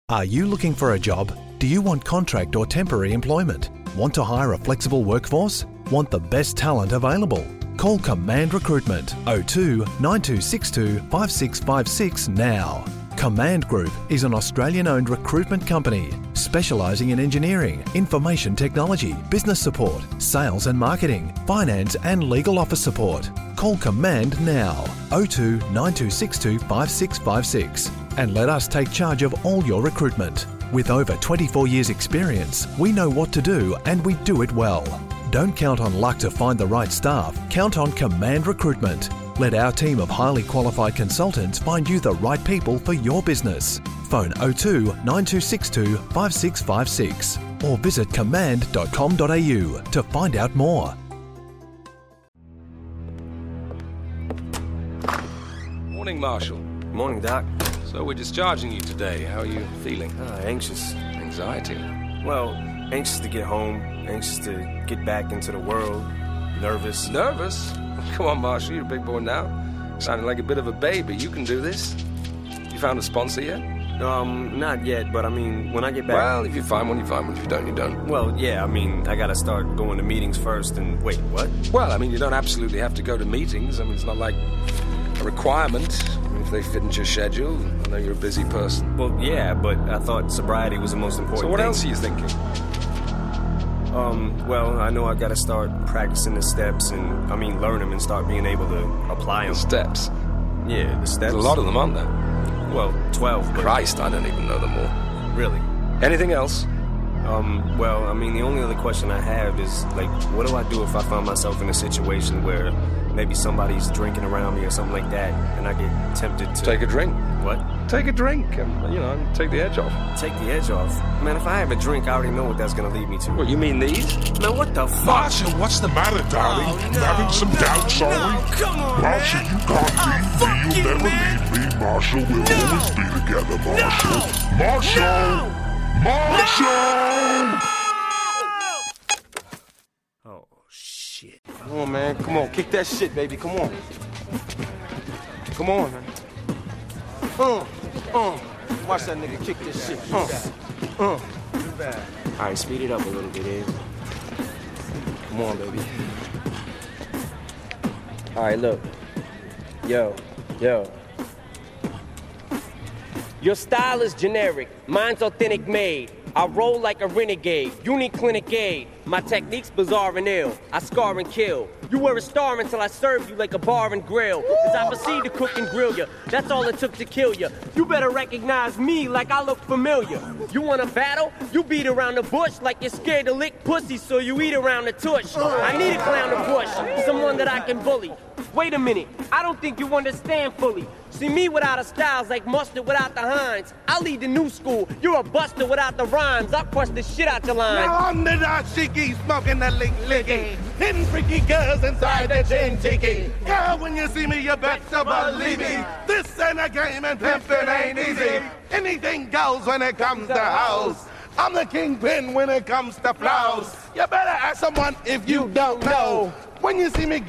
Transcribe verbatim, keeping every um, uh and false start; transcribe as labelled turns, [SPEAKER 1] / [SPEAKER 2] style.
[SPEAKER 1] Are you looking for a job? Do you want contract or temporary employment? Want to hire a flexible workforce? Want the best talent available? Call Command Recruitment oh two nine two six two five six five six now. Command Group is an Australian-owned recruitment company specialising in engineering, information technology, business support, sales and marketing, finance and legal office support. Call Command now oh two nine two six two five six five six and let us take charge of all your recruitment. With over twenty-four years experience, we know what to do and we do it well. Don't count on luck to find the right staff. Count on Command Recruitment. Let our team of highly qualified consultants find you the right people for your business. Phone oh two nine two six two five six five six or visit command dot com dot a u to find out more.
[SPEAKER 2] Morning, Marshall.
[SPEAKER 3] Morning, Doc.
[SPEAKER 2] So we're discharging you today. How are you feeling?
[SPEAKER 3] Uh, anxious.
[SPEAKER 2] Anxiety?
[SPEAKER 3] Well, anxious to get home, anxious to get back into the world, nervous.
[SPEAKER 2] Nervous? Come on, Marshall, you're a big boy now. Sounding like a bit of a baby. You can do this. You found a sponsor yet?
[SPEAKER 3] Um, not yet, but I mean, when I get back...
[SPEAKER 2] Well, if you find one, you find one. If you don't, you don't.
[SPEAKER 3] Well, yeah, I mean, I gotta start going to meetings first and... Wait, what?
[SPEAKER 2] Well, I mean, you don't absolutely have to go to meetings. I mean, it's not like a requirement. I mean, if they fit into your schedule, I know you're a busy person.
[SPEAKER 3] Well, yeah, but I thought sobriety was the most important
[SPEAKER 2] So what
[SPEAKER 3] thing.
[SPEAKER 2] else are you thinking?
[SPEAKER 3] Um, well, I know I gotta start practicing the steps and, I mean, learn them and start being able to apply them.
[SPEAKER 2] The steps?
[SPEAKER 3] Yeah, the steps.
[SPEAKER 2] There's a lot of them, aren't there?
[SPEAKER 3] Well, twelve, but...
[SPEAKER 2] Christ, I don't even know them all.
[SPEAKER 3] Really?
[SPEAKER 2] Anything else?
[SPEAKER 3] Um, well, I mean, the only other question I have is, like, what do I do if I find myself in a situation where maybe somebody's drinking around me or something like that, and I get tempted to...
[SPEAKER 2] Take a drink.
[SPEAKER 3] What?
[SPEAKER 2] Take a drink and, you know, take the edge off.
[SPEAKER 3] Take the edge off? Man, if I have a drink, I already know what that's gonna lead me to.
[SPEAKER 2] What, you mean these?
[SPEAKER 3] Man, what the fuck?
[SPEAKER 4] Marshall, what's the matter, darling?
[SPEAKER 3] Oh,
[SPEAKER 4] you
[SPEAKER 3] no,
[SPEAKER 4] having some
[SPEAKER 3] no,
[SPEAKER 4] doubts,
[SPEAKER 3] no,
[SPEAKER 4] are we?
[SPEAKER 3] come on,
[SPEAKER 4] Marshall,
[SPEAKER 3] man.
[SPEAKER 4] you can't
[SPEAKER 3] Oh,
[SPEAKER 4] leave
[SPEAKER 3] fuck
[SPEAKER 4] me. You'll
[SPEAKER 3] you,
[SPEAKER 4] never
[SPEAKER 3] man.
[SPEAKER 4] leave me, Marshall. We'll
[SPEAKER 3] No.
[SPEAKER 4] always be together, Marshall.
[SPEAKER 3] No.
[SPEAKER 4] Marshall!
[SPEAKER 3] No.
[SPEAKER 4] Marshall!
[SPEAKER 3] Oh, shit.
[SPEAKER 5] Come on, man. Come on. Kick that shit, baby. Come on. Come on, man. Uh, uh. Watch that nigga kick this shit. Uh, uh.
[SPEAKER 3] All right, speed it up a little bit, Ed.
[SPEAKER 5] Come on, baby.
[SPEAKER 6] All right, look. Yo, yo. Your style is generic, mine's authentic made. I roll like a renegade, Uniclinic aid. My technique's bizarre and ill, I scar and kill. You were a star until I served you like a bar and grill. As I proceed to cook and grill you, that's all it took to kill you. You better recognize me like I look familiar. You wanna battle? You beat around the bush like you're scared to lick pussy, so you eat around the tush. I need a clown to push, someone that I can bully. Wait a minute, I don't think you understand fully. See me without a style's like mustard without the Heinz. I lead the new school, you're a buster without the rhymes. I crush the shit out your lines.
[SPEAKER 7] Now on the dashiki, smoking the lick licky, hitting freaky girls inside the chin tiki. Girl, when you see me, you better believe me. This ain't a game and pimping ain't easy. Anything goes when it comes to house. I'm the kingpin when it comes to flows. You better ask someone if you don't know. When you see me